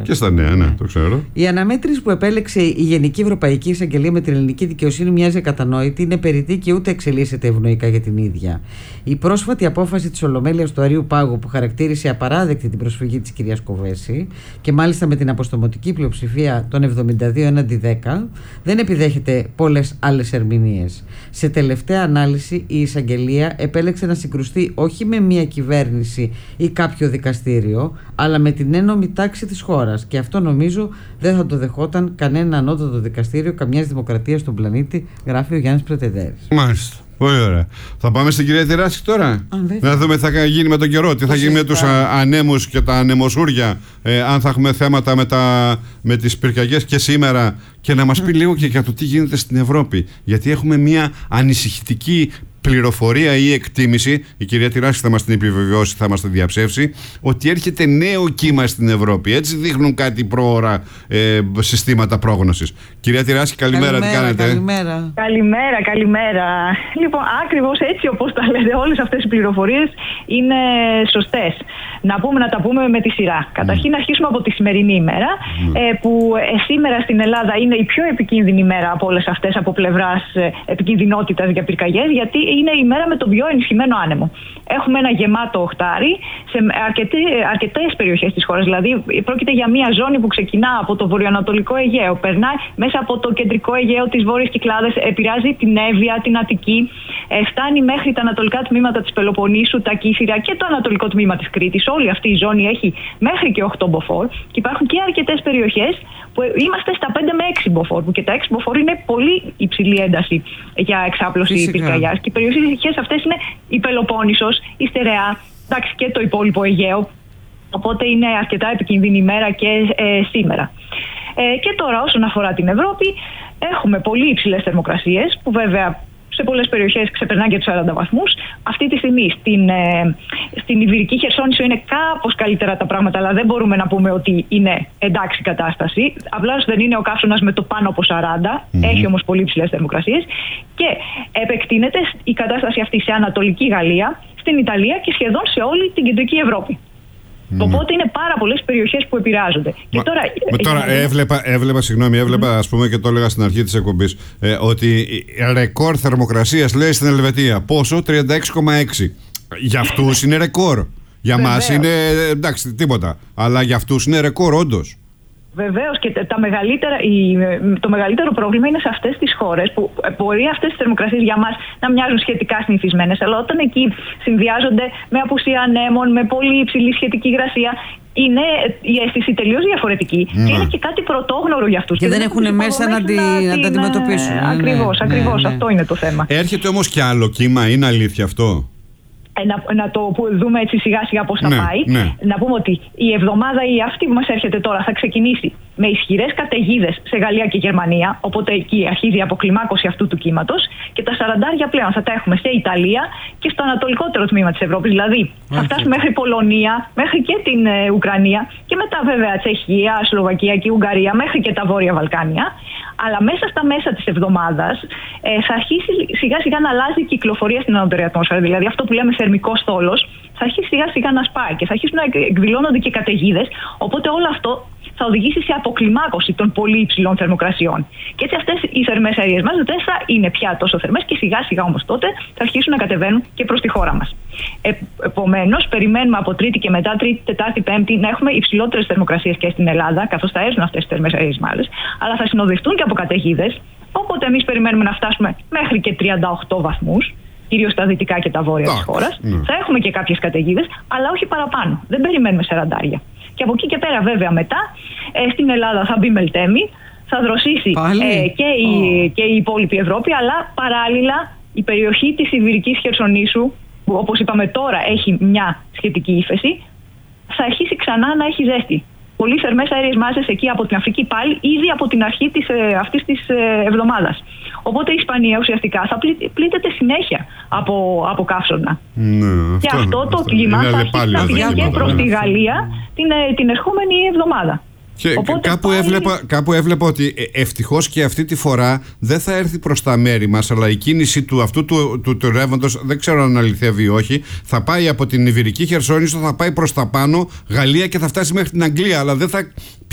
Και στα νέα, ναι, το ξέρω. Η αναμέτρηση που επέλεξε η Γενική Ευρωπαϊκή Εισαγγελία με την ελληνική δικαιοσύνη μοιάζει ακατανόητη, είναι περιττή και ούτε εξελίσσεται ευνοϊκά για την ίδια. Η πρόσφατη απόφαση της Ολομέλειας του Αρείου Πάγου που χαρακτήρισε απαράδεκτη την προσφυγή της κυρίας Κοβέση και μάλιστα με την αποστομωτική πλειοψηφία των 72 έναντι 10, δεν επιδέχεται πολλές άλλες ερμηνείες. Σε τελευταία ανάλυση, η εισαγγελία επέλεξε να συγκρουστεί όχι με μια κυβέρνηση ή κάποιο δικαστήριο, αλλά με την ένομη τάξη της χώρας. Και αυτό νομίζω δεν θα το δεχόταν κανένα ανώτατο δικαστήριο καμιάς δημοκρατίας στον πλανήτη, γράφει ο Γιάννης Πρετεδέρης. Μάλιστα. Πολύ ωραία. Θα πάμε στην κυρία Τυράση τώρα. Να δούμε τι θα γίνει με τον καιρό, τι θα γίνει με τους ανέμους και τα ανεμοσούρια, αν θα έχουμε θέματα με τις πυρκαγιές και σήμερα, και να μας πει λίγο και για το τι γίνεται στην Ευρώπη. Γιατί έχουμε μια ανησυχητική πληροφορία ή εκτίμηση, η κυρία Τυράση θα μας την επιβεβαιώσει, θα μας την διαψεύσει, ότι έρχεται νέο κύμα στην Ευρώπη. Έτσι δείχνουν κάτι πρόωρα συστήματα πρόγνωσης. Κυρία Τυράση, καλημέρα, τι κάνετε? Καλημέρα. Λοιπόν, ακριβώς έτσι όπως τα λέτε, όλες αυτές οι πληροφορίες είναι σωστές. Να τα πούμε με τη σειρά. Καταρχήν, να αρχίσουμε από τη σημερινή ημέρα, που σήμερα στην Ελλάδα είναι η πιο επικίνδυνη ημέρα από όλες αυτές από πλευράς επικινδυνότητας για πυρκαγιές, γιατί είναι η μέρα με τον πιο ενισχυμένο άνεμο. Έχουμε ένα γεμάτο οχτάρι σε αρκετές περιοχές της χώρας. Δηλαδή, πρόκειται για μια ζώνη που ξεκινά από το βορειοανατολικό Αιγαίο, περνάει μέσα από το κεντρικό Αιγαίο, τις βόρειες Κυκλάδες, επηρεάζει την Εύβοια, την Αττική, φτάνει μέχρι τα ανατολικά τμήματα της Πελοποννήσου, τα Κύθυρα και το ανατολικό τμήμα της Κρήτης. Όλη αυτή η ζώνη έχει μέχρι και 8 μποφόρ και υπάρχουν και αρκετές περιοχές που είμαστε στα 5 με 6 μποφόρ, που και τα 6 μποφόρ είναι πολύ υψηλή ένταση για εξάπλωση πυρκαγιάς. Και οι περιοχές αυτές είναι η Πελοπόννησος, η Στερεά, εντάξει, και το υπόλοιπο Αιγαίο. Οπότε είναι αρκετά επικίνδυνη ημέρα και σήμερα. Και τώρα, όσον αφορά την Ευρώπη, έχουμε πολύ υψηλές θερμοκρασίες, που βέβαια σε πολλές περιοχές ξεπερνάνε και τους 40 βαθμούς. Αυτή τη στιγμή στην Ιβηρική Χερσόνησο είναι κάπως καλύτερα τα πράγματα, αλλά δεν μπορούμε να πούμε ότι είναι εντάξει κατάσταση. Απλώς δεν είναι ο καύσωνας με το πάνω από 40, έχει όμως πολύ υψηλές θερμοκρασίες και επεκτείνεται η κατάσταση αυτή σε Ανατολική Γαλλία, στην Ιταλία και σχεδόν σε όλη την Κεντρική Ευρώπη. Οπότε είναι πάρα πολλές περιοχές που επηρεάζονται. Και τώρα έβλεπα, ας πούμε, και το έλεγα στην αρχή της εκπομπής, ότι ρεκόρ θερμοκρασίας λέει στην Ελβετία. Πόσο? 36,6. Για αυτούς είναι ρεκόρ. Για μας είναι εντάξει, τίποτα. Αλλά για αυτούς είναι ρεκόρ, όντως. Βεβαίως, και το μεγαλύτερο πρόβλημα είναι σε αυτές τις χώρες που μπορεί αυτές τις θερμοκρασίες για μας να μοιάζουν σχετικά συνηθισμένες, αλλά όταν εκεί συνδυάζονται με απουσία ανέμων, με πολύ υψηλή σχετική υγρασία, είναι η αίσθηση τελείως διαφορετική και είναι και κάτι πρωτόγνωρο για αυτούς. Και δεν έχουν μέσα να τα αντιμετωπίσουν. Ακριβώς, αυτό είναι το θέμα. Έρχεται όμως και άλλο κύμα, είναι αλήθεια αυτό? Να το δούμε έτσι σιγά σιγά πώς θα πάει. Να πούμε ότι η εβδομάδα η αυτή που μας έρχεται τώρα θα ξεκινήσει με ισχυρές καταιγίδες σε Γαλλία και Γερμανία, οπότε εκεί αρχίζει η αποκλιμάκωση αυτού του κύματος και τα 40 πλέον θα τα έχουμε σε Ιταλία και στο ανατολικότερο τμήμα της Ευρώπης. Δηλαδή θα φτάσουμε μέχρι Πολωνία, μέχρι και την Ουκρανία και μετά βέβαια Τσεχία, Σλοβακία και Ουγγαρία, μέχρι και τα Βόρεια Βαλκάνια. Αλλά μέσα στα μέσα της εβδομάδας θα αρχίσει σιγά σιγά να αλλάζει η κυκλοφορία στην ανώτερη ατμόσφαιρα. Δηλαδή αυτό που λέμε θερμικός στόλος θα αρχίσει σιγά σιγά να σπάει και θα αρχίσουν να εκδηλώνονται και καταιγίδες. Οπότε όλο αυτό θα οδηγήσει σε αποκλιμάκωση των πολύ υψηλών θερμοκρασιών. Και έτσι αυτές οι θερμές αερίες μας δεν θα είναι πια τόσο θερμές και σιγά σιγά όμως τότε θα αρχίσουν να κατεβαίνουν και προς τη χώρα μας. Επομένως, περιμένουμε από Τρίτη και μετά Τρίτη, Τετάρτη, Πέμπτη να έχουμε υψηλότερες θερμοκρασίες και στην Ελλάδα, καθώς θα έρθουν αυτές τις θερμές αερίες μάλλες, αλλά θα συνοδευτούν και από καταιγίδες. Οπότε εμείς περιμένουμε να φτάσουμε μέχρι και 38 βαθμούς. Κυρίως στα δυτικά και τα βόρεια της χώρας. Θα έχουμε και κάποιες καταιγίδες, αλλά όχι παραπάνω. Δεν περιμένουμε 40. Και από εκεί και πέρα, βέβαια, μετά στην Ελλάδα θα μπει Μελτέμι, θα δροσίσει και η υπόλοιπη Ευρώπη, αλλά παράλληλα η περιοχή της Ιβηρικής Χερσονήσου, που όπως είπαμε τώρα έχει μια σχετική ύφεση, θα αρχίσει ξανά να έχει ζέστη. Πολύ θερμές αέριες μάζες εκεί από την Αφρική πάλι, ήδη από την αρχή αυτής της εβδομάδας. Οπότε η Ισπανία ουσιαστικά θα πλήττεται συνέχεια από καύσωνα. Και αυτό το κλίμα θα αρχίσει να πηγαίνει και προς τη Γαλλία την ερχόμενη εβδομάδα. Και οπότε κάπου έβλεπα ότι ευτυχώς και αυτή τη φορά δεν θα έρθει προς τα μέρη μας, αλλά η κίνηση του ρεύματος, δεν ξέρω αν αληθεύει ή όχι, θα πάει από την Ιβηρική Χερσόνησο, θα πάει προς τα πάνω Γαλλία και θα φτάσει μέχρι την Αγγλία, αλλά δεν θα